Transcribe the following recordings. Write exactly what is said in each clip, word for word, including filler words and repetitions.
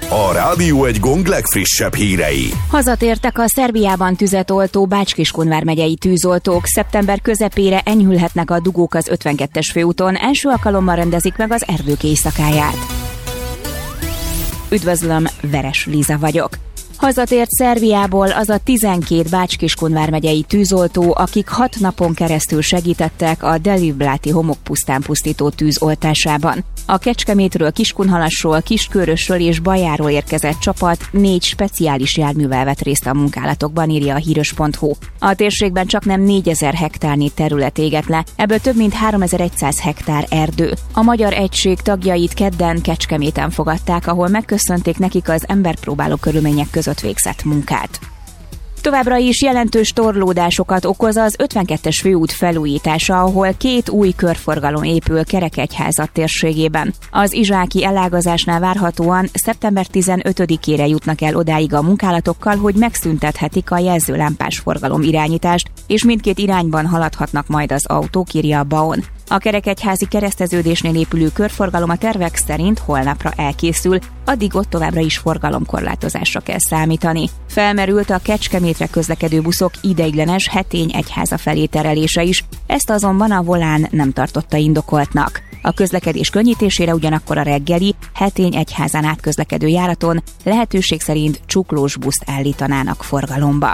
a Rádió egy gong legfrissebb hírei. Hazatértek a Szerbiában tüzet oltó Bács-Kiskun vármegyei tűzoltók. Szeptember közepére enyhülhetnek a dugók az ötvenkettes főúton. Első alkalommal rendezik meg az erdők éjszakáját. Üdvözlöm, Veres Liza vagyok. Hazatért Szerbiából az a tizenkét Bács-Kiskun vármegyei tűzoltó, akik hat napon keresztül segítettek a Delibláti homokpusztán pusztító tűz oltásában. A Kecskemétről, Kiskunhalasról, Kiskörösről és Bajáról érkezett csapat négy speciális járművel vett részt a munkálatokban, írja a híros pont hu. A térségben csaknem négyezer hektárnyi terület égett le, ebből több mint háromezer-száz hektár erdő. A magyar egység tagjait kedden Kecskeméten fogadták, ahol megköszönték nekik az emberpróbáló körülmények között végzett munkát. Továbbra is jelentős torlódásokat okoz az ötvenkettes főút felújítása, ahol két új körforgalom épül Kerekegyházat térségében. Az izsáki elágazásnál várhatóan szeptember tizenötödikére jutnak el odáig a munkálatokkal, hogy megszüntethetik a jelzőlámpás forgalom irányítást, és mindkét irányban haladhatnak majd az autók, írja a bé á o en. A Kerekegyházi kereszteződésnél épülő körforgalom a tervek szerint holnapra elkészül, addig ott továbbra is forgalomkorlátozásra kell számítani. Felmerült a Kecskemétre közlekedő buszok ideiglenes Hetény-Egyháza felé terelése is, ezt azonban a Volán nem tartotta indokoltnak. A közlekedés könnyítésére ugyanakkor a reggeli Hetény-Egyházán átközlekedő járaton lehetőség szerint csuklós buszt állítanának forgalomba.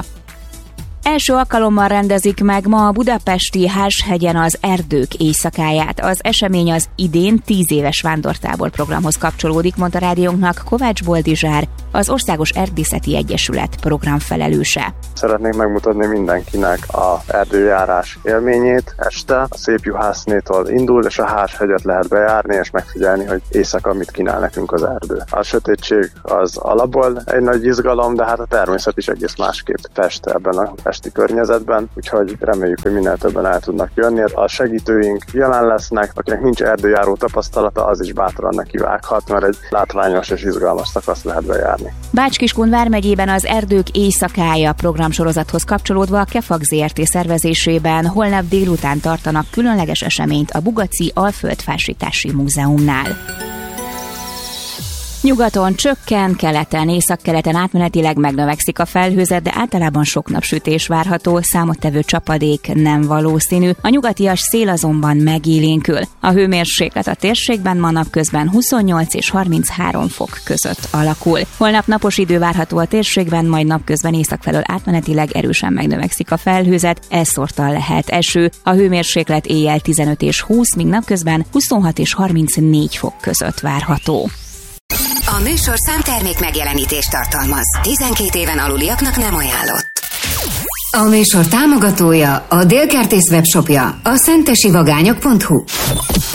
Első alkalommal rendezik meg ma a budapesti Háshegyen az erdők éjszakáját. Az esemény az idén tíz éves vándortábor programhoz kapcsolódik, mondta rádiónknak Kovács Boldizsár, az Országos Erdészeti Egyesület programfelelőse. Szeretnék megmutatni mindenkinek az erdőjárás élményét. Este a Szépjuhásznétól indul, és a Háshegyet lehet bejárni, és megfigyelni, hogy éjszaka mit kínál nekünk az erdő. A sötétség az alapból egy nagy izgalom, de hát a természet is egész másképp fest ebben a esti környezetben, úgyhogy reméljük, hogy minél többen el tudnak jönni. A segítőink jelen lesznek, akinek nincs erdőjáró tapasztalata, az is bátran nekivághat, mert egy látványos és izgalmas szakasz lehet bejárni. Bács-Kiskun vármegyében az Erdők éjszakája programsorozathoz kapcsolódva a Kefag zé er té szervezésében holnap délután tartanak különleges eseményt a Bugaci Alföldfásítási Múzeumnál. Nyugaton csökken, keleten, északkeleten átmenetileg megnövekszik a felhőzet, de általában sok napsütés várható, számottevő csapadék nem valószínű. A nyugatias szél azonban megélénkül. A hőmérséklet a térségben ma napközben huszonnyolc és harminchárom fok között alakul. Holnap napos idő várható a térségben, majd napközben északfelől átmenetileg erősen megnövekszik a felhőzet, elszórtan lehet eső. A hőmérséklet éjjel tizenöt és húsz, míg napközben huszonhat és harmincnégy fok között várható. A műsorszám termék megjelenítést tartalmaz. tizenkét éven aluliaknak nem ajánlott. A műsor támogatója, a Dél Kertész webshopja, a szentesi vagányok pont hu.